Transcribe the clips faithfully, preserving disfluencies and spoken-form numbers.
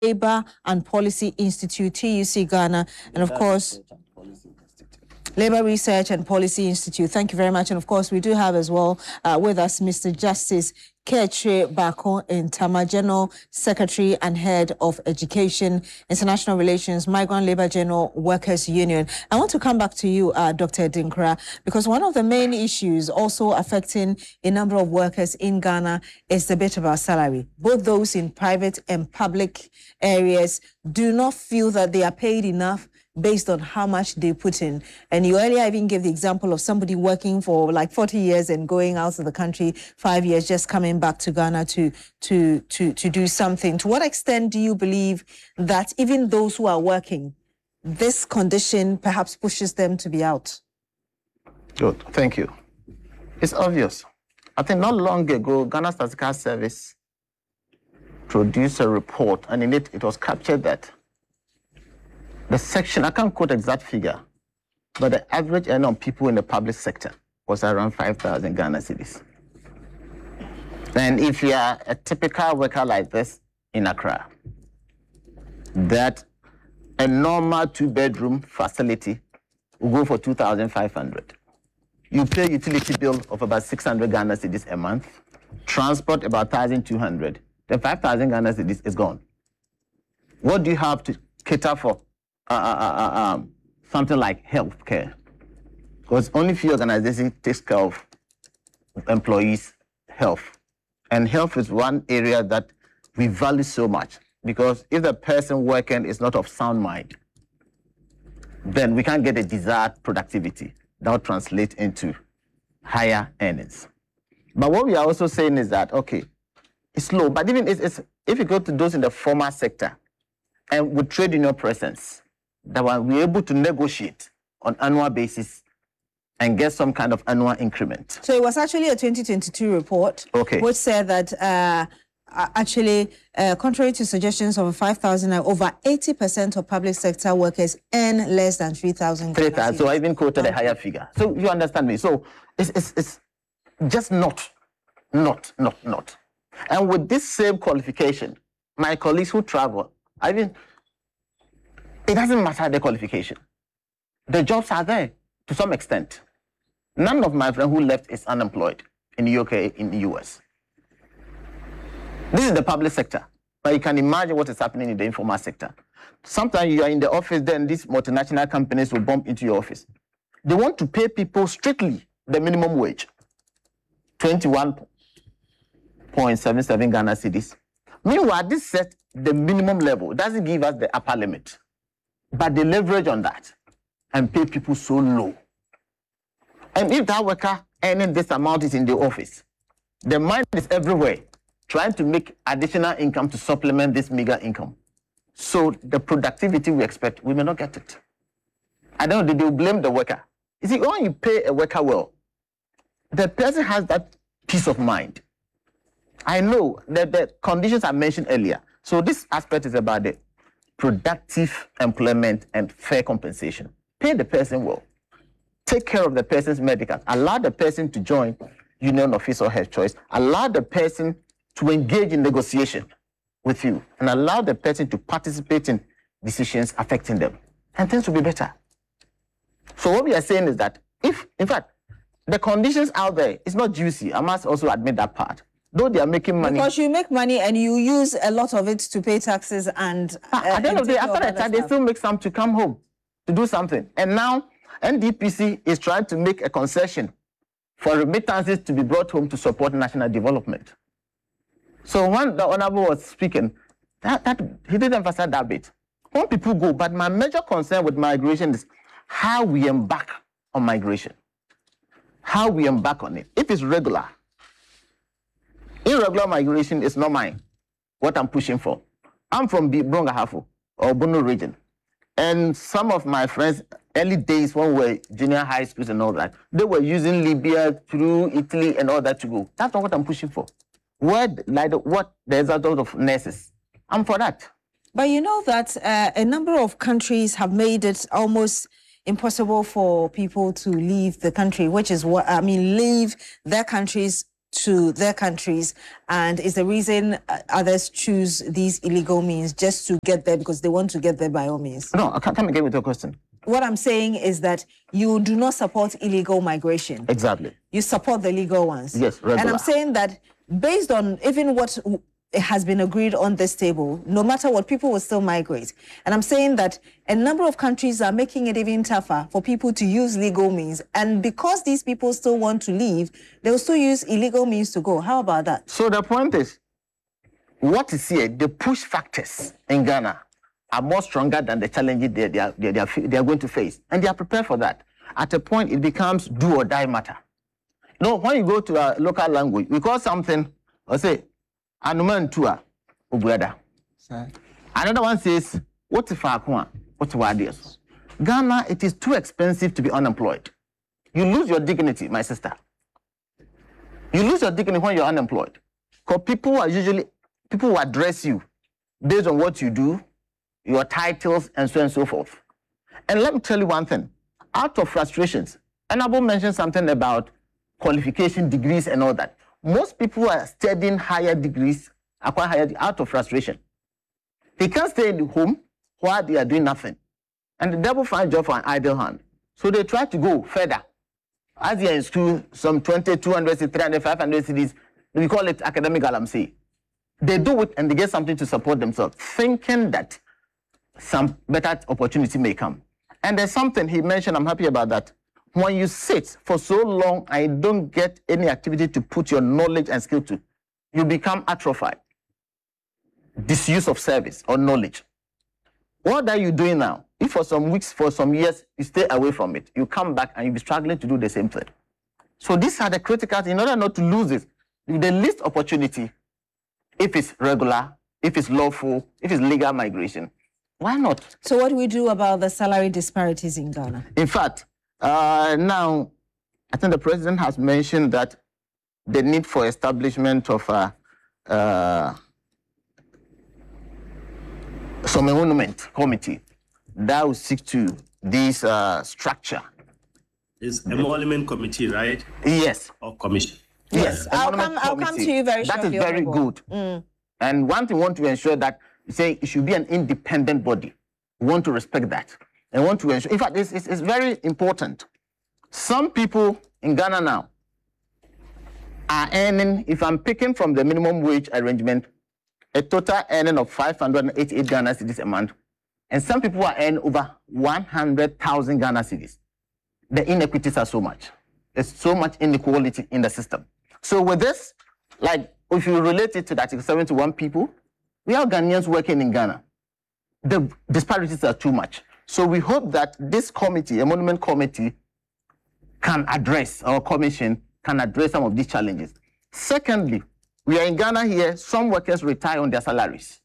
Labour and Policy Institute, T U C Ghana, and of course, Labour Research and Policy Institute. Thank you very much. And of course, we do have as well uh, with us Mister Justice Ketche Bako Ntama, General Secretary and Head of Education, International Relations, Migrant Labour General Workers Union. I want to come back to you, uh, Doctor Dinkra, because one of the main issues also affecting a number of workers in Ghana is the bit about salary. Both those in private and public areas do not feel that they are paid enough based on how much they put in. And you earlier even gave the example of somebody working for like forty years and going out of the country, five years, just coming back to Ghana to, to, to, to do something. To what extent do you believe that even those who are working, this condition perhaps pushes them to be out? Good, thank you. It's obvious. I think not long ago, Ghana Statistical Service produced a report, and in it, it was captured that the section, I can't quote exact figure, but the average earning on people in the public sector was around five thousand Ghana cedis. And if you are a typical worker like this in Accra, that a normal two-bedroom facility will go for two thousand five hundred. You pay utility bill of about six hundred Ghana cedis a month, transport about one thousand two hundred, then five thousand Ghana cedis is gone. What do you have to cater for? Uh, uh, uh, um, something like health care, because only few organizations take care of employees' health, and health is one area that we value so much, because if the person working is not of sound mind, then we can't get the desired productivity that will translate into higher earnings. But what we are also saying is that, okay, it's low, but even it's, it's, if you go to those in the formal sector and with trade union presence, that we're able to negotiate on annual basis and get some kind of annual increment. So it was actually a twenty twenty-two report, okay, which said that uh, actually, uh, contrary to suggestions of five thousand, over eighty percent of public sector workers earn less than three thousand. three thousand, so I even quoted a higher figure. So you understand me. So it's, it's, it's just not, not, not, not. And with this same qualification, my colleagues who travel, I mean, it doesn't matter the qualification. The jobs are there to some extent. None of my friends who left is unemployed in the U K, in the U S. This is the public sector, but you can imagine what is happening in the informal sector. Sometimes you are in the office, then these multinational companies will bump into your office. They want to pay people strictly the minimum wage, twenty-one point seven seven Ghana cedis. Meanwhile, this set the minimum level, doesn't give us the upper limit. But they leverage on that and pay people so low. And if that worker earning this amount is in the office, the mind is everywhere trying to make additional income to supplement this meager income. So the productivity we expect, we may not get it. I don't know, they will blame the worker. You see, when you pay a worker well, the person has that peace of mind. I know that the conditions I mentioned earlier. So this aspect is about the productive employment and fair compensation. Pay the person well. Take care of the person's medicals. Allow the person to join union of his or her choice. Allow the person to engage in negotiation with you and allow the person to participate in decisions affecting them. And things will be better. So what we are saying is that if, in fact, the conditions out there is not juicy, I must also admit that part. Though they are making money. Because you make money and you use a lot of it to pay taxes and... Uh, At the end of the day, after a time, they still make some to come home to do something. And now, N D P C is trying to make a concession for remittances to be brought home to support national development. So when the Honorable was speaking, that, that, he did emphasize that bit. When people go, but my major concern with migration is how we embark on migration. How we embark on it. If it's regular, irregular migration is not mine, what I'm pushing for. I'm from Brongahafo or Bono region. And some of my friends, early days when we were junior high schools and all that, they were using Libya through Italy and all that to go. That's not what I'm pushing for. What, like, what there's a lot of nurses. I'm for that. But you know that uh, a number of countries have made it almost impossible for people to leave the country, which is what, I mean, leave their countries to their countries, and is the reason uh, others choose these illegal means just to get there because they want to get there by all means? No, I can't come again with your question. What I'm saying is that you do not support illegal migration. Exactly. You support the legal ones. Yes, regular. And I'm saying that based on even what has been agreed on this table, no matter what, people will still migrate. And I'm saying that a number of countries are making it even tougher for people to use legal means. And because these people still want to leave, they'll still use illegal means to go. How about that? So the point is, what is here, the push factors in Ghana are more stronger than the challenges they, they, are, they, are, they are going to face. And they are prepared for that. At a point, it becomes do or die matter. You know, when you go to a local language, we call something, or say, anuman tua, ubuada. Another one says, what if I want? What if I Ghana, it is too expensive to be unemployed. You lose your dignity, my sister. You lose your dignity when you're unemployed. Because people are usually, people will address you based on what you do, your titles, and so on and so forth. And let me tell you one thing. Out of frustrations, and Abu mentioned something about qualification, degrees, and all that. Most people are studying higher degrees, acquire higher out of frustration. They can't stay in the home while they are doing nothing. And the devil finds job for an idle hand. So they try to go further. As they are in school, some twenty, two hundred, three hundred, five hundred cities, we call it academic galamsey. They do it and they get something to support themselves, thinking that some better opportunity may come. And there's something he mentioned, I'm happy about that. When you sit for so long and you don't get any activity to put your knowledge and skill to, you become atrophied. Disuse of service or knowledge. What are you doing now? If for some weeks, for some years, you stay away from it, you come back and you'll be struggling to do the same thing. So these are the critical, in order not to lose it, the least opportunity, if it's regular, if it's lawful, if it's legal migration, why not? So what do we do about the salary disparities in Ghana? In fact, uh, now, I think the president has mentioned that the need for establishment of a, uh, some emolument committee that will seek to this uh, structure. It's emolument committee, right? Yes. Or commission? Yes. I'll come, I'll come to you very shortly. That is very good. Mm. And one thing we want to ensure that, say, it should be an independent body. We want to respect that. And want to ensure, in fact, it's, it's, it's very important. Some people in Ghana now are earning, if I'm picking from the minimum wage arrangement, a total earning of five hundred eighty-eight Ghana cedis a month. And some people are earning over one hundred thousand Ghana cedis. The inequities are so much. There's so much inequality in the system. So with this, like, if you relate it to that seventy-one people, we are Ghanaians working in Ghana. The disparities are too much. So we hope that this committee, emolument committee, can address, our commission can address some of these challenges. Secondly, we are in Ghana here, some workers retire on their salaries.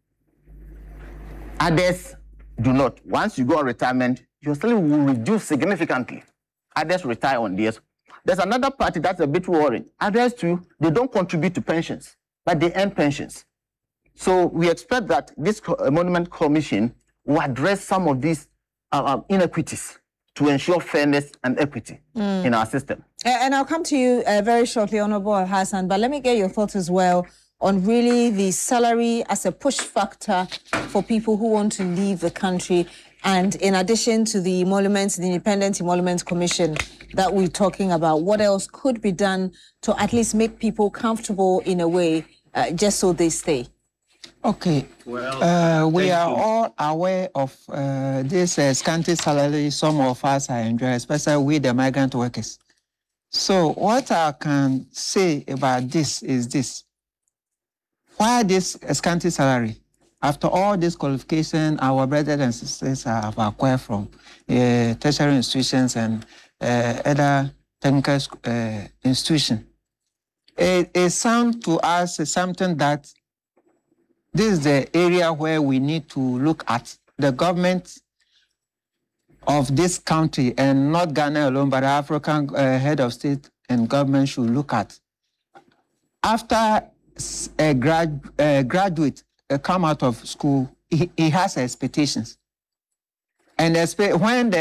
Others do not. Once you go on retirement, your salary will reduce significantly. Others retire on theirs. There's another party that's a bit worrying. Others too, they don't contribute to pensions, but they earn pensions. So we expect that this emolument commission will address some of these uh, uh, inequities to ensure fairness and equity mm. in our system. And I'll come to you uh, very shortly, Honorable Hassan, but let me get your thoughts as well on really the salary as a push factor for people who want to leave the country. And in addition to the emoluments, the Independent Emolument Commission that we're talking about, what else could be done to at least make people comfortable in a way, uh, just so they stay? Okay. Well, uh, we are you. all aware of uh, this uh, scanty salary some of us are enjoying, especially with the migrant workers. So what I can say about this is this. Why this scanty salary? After all this qualification, our brothers and sisters have acquired from uh, tertiary institutions and uh, other technical uh, institutions. It, it sounds to us something that this is the area where we need to look at. The government of this country, and not Ghana alone, but the African uh, head of state and government should look at. After a grad, uh, graduate uh, come out of school, he, he has expectations. And when the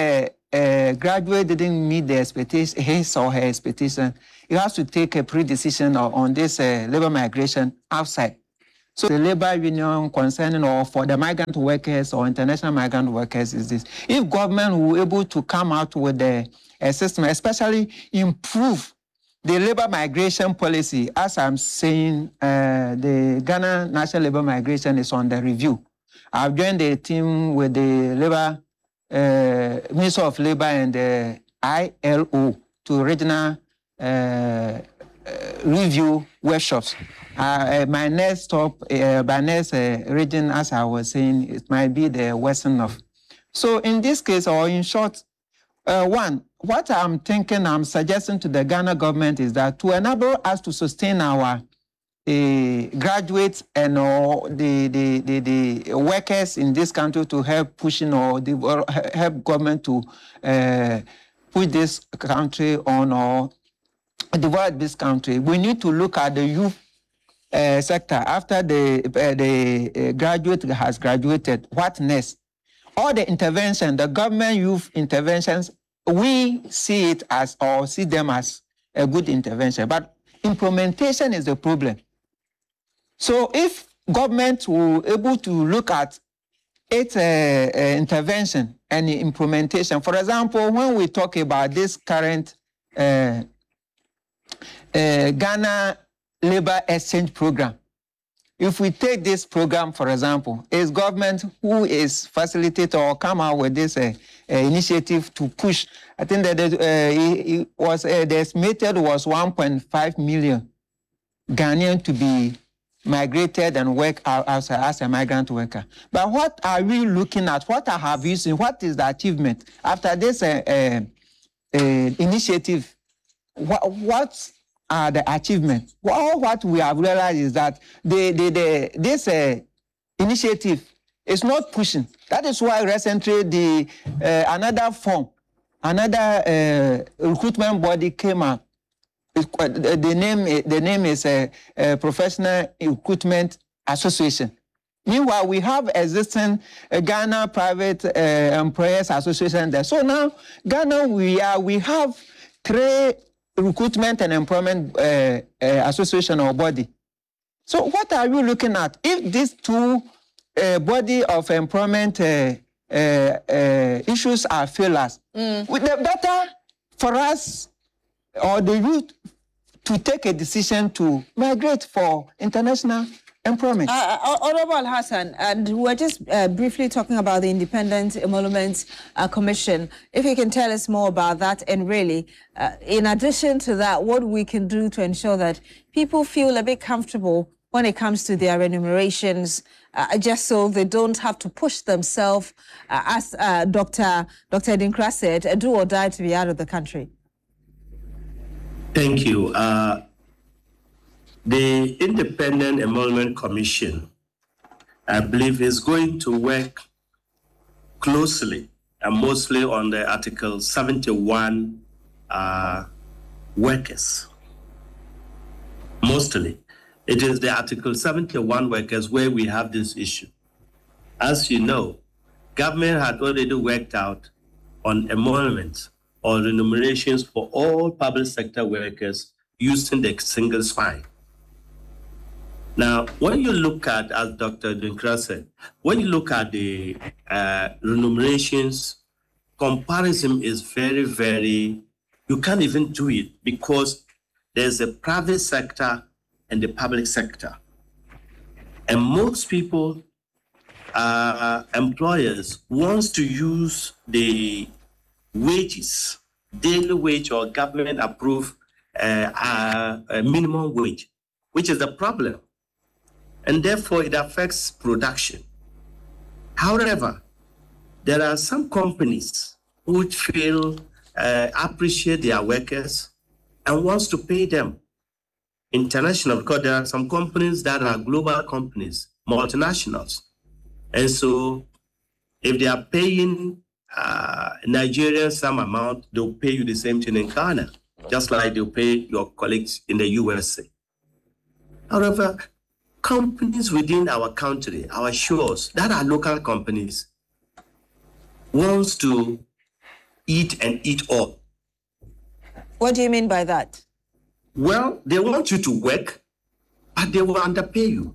a graduate didn't meet the expectation, his or her expectation, you have to take a pre-decision on, on this uh, labor migration outside. So the labor union concerning or for the migrant workers or international migrant workers is this. If government were able to come out with a, a system, especially improve the labor migration policy, as I'm saying, uh, the Ghana National Labor Migration is on the review. I've joined the team with the labor, uh, Minister of Labor and the I L O to regional uh, Uh, review workshops. Uh, uh, my next stop, uh, my next uh, region, as I was saying, it might be the Western North. So in this case, or in short, uh, one, what I'm thinking, I'm suggesting to the Ghana government is that to enable us to sustain our uh, graduates and or the, the, the, the workers in this country to help pushing or the, help government to uh, push this country on or develop this country, we need to look at the youth uh, sector. After the, uh, the uh, graduate has graduated, what next? All the intervention, the government youth interventions, we see it as, or see them as a good intervention, but implementation is the problem. So if government will able to look at its uh, uh, intervention and implementation, for example, when we talk about this current uh, Uh, Ghana Labor Exchange Program. If we take this program, for example, it's government who is facilitator or come out with this uh, uh, initiative to push. I think that uh, it, it was uh, the estimated was one point five million Ghanaian to be migrated and work out as a, as a migrant worker. But what are we looking at? What have you seen? What is the achievement after this uh, uh, uh, initiative? What, what are the achievements? Well, what we have realized is that the, the, the, this uh, initiative is not pushing. That is why recently the, uh, another form, another uh, recruitment body came out. The name, the name is a, a Professional Recruitment Association. Meanwhile, we have existing uh, Ghana Private uh, Employers Association there. So now, Ghana, we are, we have three recruitment and employment uh, uh, association or body. So what are you looking at? If these two uh, body of employment uh, uh, uh, issues are failures, mm. the better for us or the youth to take a decision to migrate for international employment. Uh, Honorable Hassan, and we're just uh, briefly talking about the Independent Emoluments uh, Commission. If you can tell us more about that, and really, uh, in addition to that, what we can do to ensure that people feel a bit comfortable when it comes to their remunerations, uh, just so they don't have to push themselves, uh, as uh, Doctor Doctor Adinkra said, uh, do or die to be out of the country. Thank you. Uh, The Independent Emolument Commission, I believe, is going to work closely and mostly on the Article seventy-one uh, workers. Mostly. It is the Article seventy-one workers where we have this issue. As you know, government had already worked out on emoluments or remunerations for all public sector workers using the single spine. Now, when you look at, as Doctor Adinkra said, when you look at the uh, remunerations, comparison is very, very, you can't even do it because there's a private sector and the public sector. And most people, uh, employers, wants to use the wages, daily wage or government approved uh, uh, minimum wage, which is the problem. And therefore it affects production. However, there are some companies which feel, uh, appreciate their workers and wants to pay them international, because there are some companies that are global companies, multinationals. And so if they are paying uh, Nigerians some amount, they'll pay you the same thing in Ghana, just like they'll pay your colleagues in the U S A. However, companies within our country, our shores, that are local companies, wants to eat and eat all. What do you mean by that? Well, they want you to work, but they will underpay you.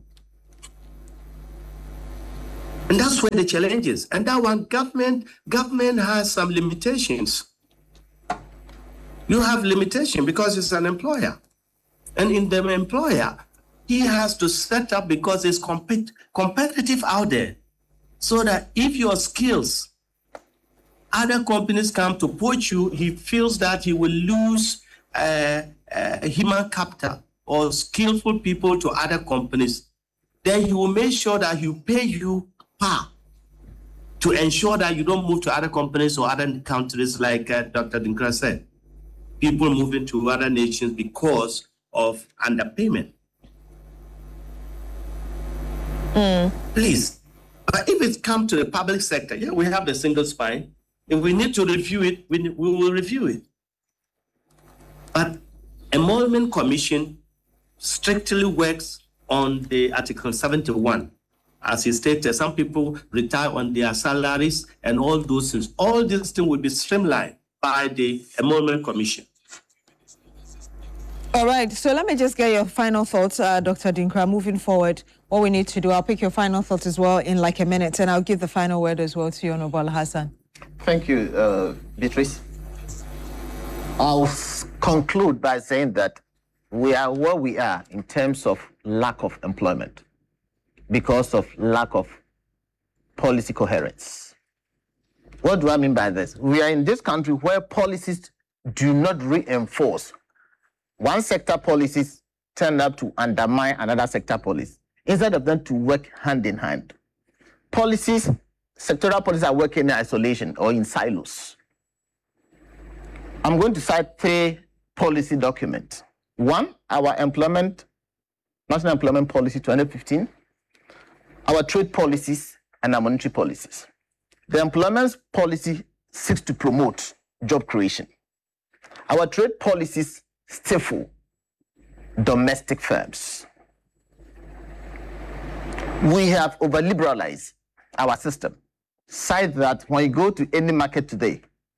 And that's where the challenge is. And that one, government, government has some limitations. You have limitation because it's an employer. And in the employer, he has to set up because it's compet- competitive out there. So that if your skills, other companies come to poach you, he feels that he will lose uh, uh, human capital or skillful people to other companies. Then he will make sure that he will pay you par to ensure that you don't move to other companies or other countries like uh, Doctor Dinkra said. People moving to other nations because of underpayment. Mm. Please, but if it comes to the public sector, yeah, we have the single spine. If we need to review it, we, we will review it. But Emolument Commission strictly works on the Article seventy-one. As he stated, some people retire on their salaries and all those things. All these things will be streamlined by the Emolument Commission. All right, so let me just get your final thoughts, uh, Doctor Dinkra, moving forward, what we need to do. I'll pick your final thoughts as well in like a minute, and I'll give the final word as well to you, Honorable Alhassan. Thank you, uh, Beatrice. I'll s- conclude by saying that we are where we are in terms of lack of employment because of lack of policy coherence. What do I mean by this? We are in this country where policies do not reinforce. One sector policies turn up to undermine another sector policy instead of them to work hand in hand. Policies, sectoral policies are working in isolation or in silos. I'm going to cite three policy documents. One, our employment, National Employment Policy twenty fifteen, our trade policies, and our monetary policies. The employment policy seeks to promote job creation. Our trade policies stifle domestic firms. We have over-liberalized our system, such that when you go to any market today,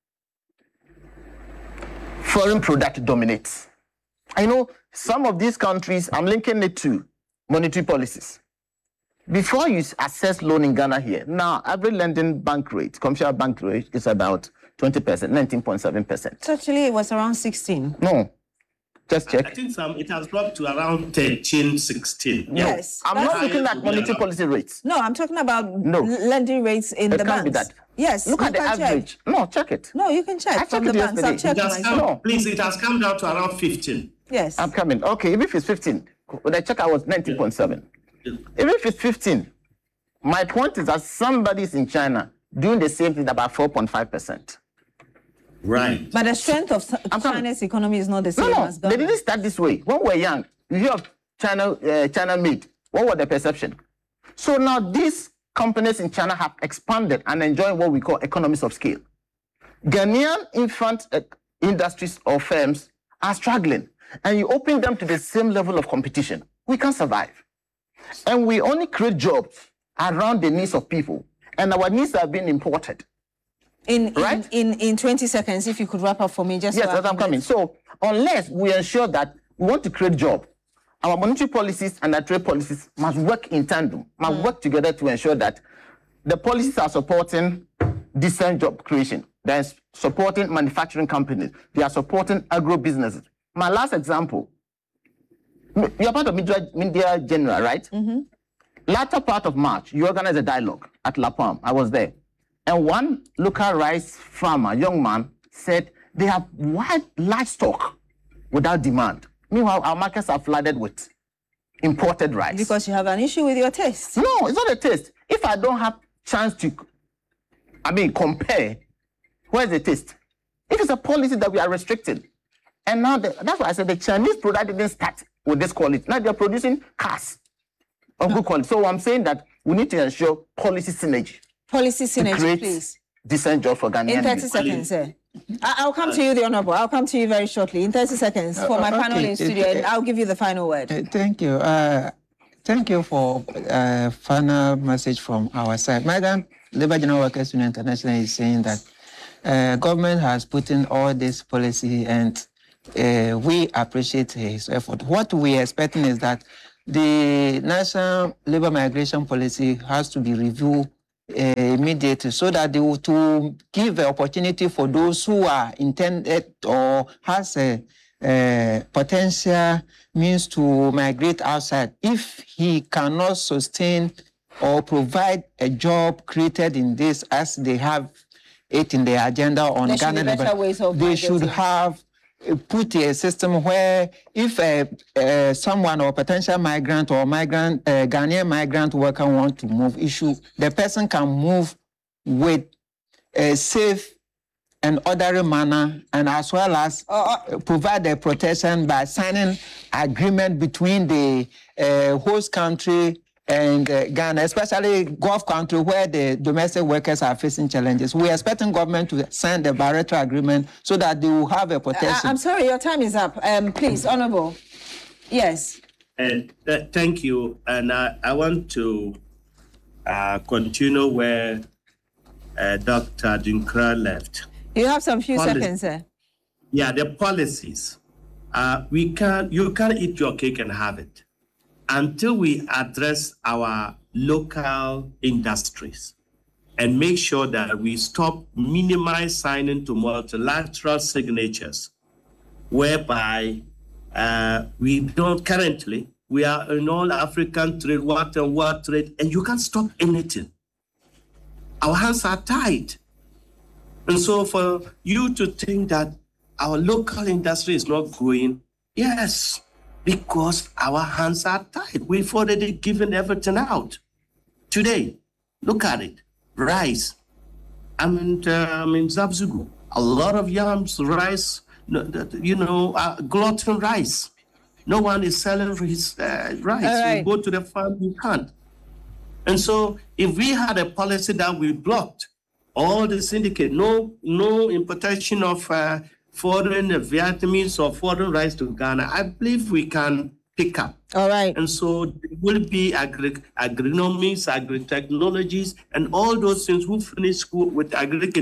foreign product dominates. I know some of these countries, I'm linking it to monetary policies. Before you assess loan in Ghana here, now average lending bank rate, commercial bank rate is about twenty percent, nineteen point seven percent. So actually, it was around sixteen. No, just check. I think some, it has dropped to around thirteen, sixteen. No, Yes, I'm that's- not looking at monetary policy rates. No, I'm talking about No. l- lending rates in It the can't banks. be that. Yes, Look you at the can check. average. No, check it. No, you can check I from checked the it banks. I'll yesterday. check It has myself. come, No. please, it has come down to around fifteen. Yes. I'm coming. Okay, even if it's fifteen, when I check, I was nineteen point seven. Even if it's fifteen, my point is that somebody's in China doing the same thing about four point five percent. Right. But the strength of I'm coming. China's economy is not the No, same no, as they Ghana. didn't start this way. When we were young, you hear of China, uh, China made. What was the perception? So now these companies in China have expanded and enjoy what we call economies of scale. Ghanaian infant uh, industries or firms are struggling, and you open them to the same level of competition. We can't survive. And we only create jobs around the needs of people, and our needs are being imported. In, in, Right? in, in twenty seconds, if you could wrap up for me, just Yes, so I as I'm can- coming. So unless we ensure that we want to create jobs, our monetary policies and our trade policies must work in tandem, must work together to ensure that the policies are supporting decent job creation. They're supporting manufacturing companies. They are supporting agro businesses. My last example, you're part of Media, Media General, right? Mm-hmm. Latter part of March, you organized a dialogue at La Palme. I was there. And one local rice farmer, young man, said they have wide livestock without demand. Meanwhile, our markets are flooded with imported rice. Because you have an issue with your taste. No, it's not a taste. If I don't have chance to, I mean, compare, where's the taste? If it's a policy that we are restricting, and now the, that's why I said the Chinese product didn't start with this quality. Now they're producing cars of good quality. So I'm saying that we need to ensure policy synergy Policy to synergy, create please. decent job for Ghanaian In thirty youth. seconds, eh? I- I'll come to you, the Honorable. I'll come to you very shortly. In thirty seconds for my Uh, panel okay, in it- studio, and it- I'll give you the final word. Uh, Thank you. Uh, thank you for uh, final message from our side. Madam, Labour General Workers Union International is saying that uh, government has put in all this policy, and uh, we appreciate his effort. What we are expecting is that the national labor migration policy has to be reviewed uh, immediately, so that they will to give the opportunity for those who are intended or has a, a potential means to migrate outside. If he cannot sustain or provide a job created in this as they have it in their agenda on There should be Ghana, better ways of they should migrating. have uh, put a system where if uh, uh, someone or potential migrant or migrant uh, Ghanaian migrant worker want to move, issue the person can move with a safe and orderly manner, and as well as Uh, uh, provide the protection by signing agreement between the uh, host country and uh, Ghana, especially Gulf country where the domestic workers are facing challenges. We are expecting government to sign the bilateral agreement so that they will have a I, protection. I'm sorry, your time is up. Um, please, Honorable. Yes. And th- thank you. And I, I want to uh, continue where uh, Doctor Dinkra left. You have some few Policy. seconds, sir. Yeah, the policies. Uh, we can't. You can't eat your cake and have it until we address our local industries and make sure that we stop minimize signing to multilateral signatures, whereby uh, we don't currently. We are in all African trade, water, water trade, and you can't stop anything. Our hands are tied. And so for you to think that our local industry is not growing, yes, because our hands are tied. We've already given everything out. Today, look at it, rice. I'm in, uh, I'm in Zabzugu. A lot of yams, rice, you know, uh, gluten rice. No one is selling his uh, rice. All right. You go to the farm, you can't. And so if we had a policy that we blocked all the syndicate, no, no importation of uh, foreign Vietnamese or foreign rice to Ghana, I believe we can pick up. All right. And so there will be agri- agronomists, agri-technologies, and all those things who finish school with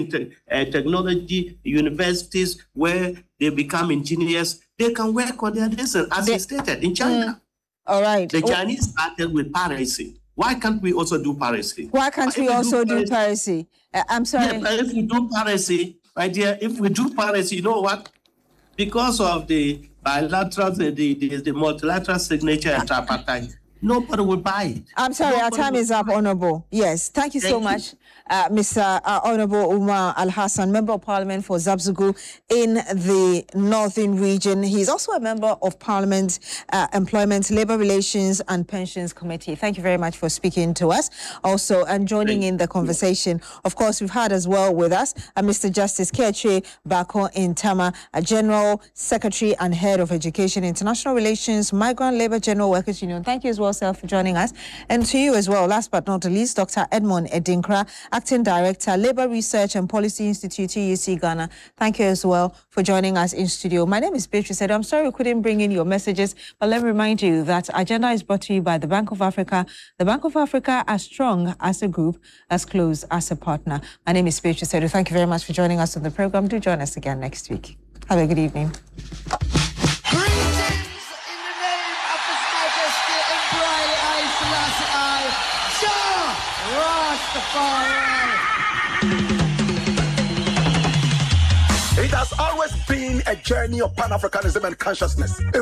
agri-technology universities where they become engineers, they can work on their design, as They- you stated, in China. All right. The Chinese started with piracy. Why can't we also do piracy? Why can't If we also do piracy- piracy? Uh, I'm sorry. Yeah, but if we do piracy, my dear, if we do piracy, you know what? Because of the bilateral, the, the, the, the multilateral signature and tripartite, nobody will buy it. I'm sorry, our Nobody time will is up, buy it. Honorable. Yes, thank you so Thank you. much, uh, Mister Uh, Honorable Umar Al Hassan, Member of Parliament for Zabzugu in the Northern Region. He's also a Member of Parliament, uh, Employment, Labour Relations and Pensions Committee. Thank you very much for speaking to us. Also, and joining Thank in the conversation. Of course, we've had as well with us uh, Mister Justice Keche Bako Intama, a General Secretary and Head of Education, International Relations, Migrant Labour General Workers Union. Thank you as well, sir, for joining us. And to you as well, last but not the least, Doctor Edmond Edinkra, Acting Director, Labour Research and Policy Institute, T U C Ghana. Thank you as well for joining us in studio. My name is Beatrice Edo. I'm sorry we couldn't bring in your messages, but let me remind you that Agenda is brought to you by the Bank of Africa. The Bank of Africa, as strong as a group, as close as a partner. My name is Beatrice Edo. Thank you very much for joining us on the program. Do join us again next week. Have a good evening. Greetings in the name of His Majesty Emperor Haile Selassie I, Jah Rastafari. It has always been a journey of Pan-Africanism and consciousness.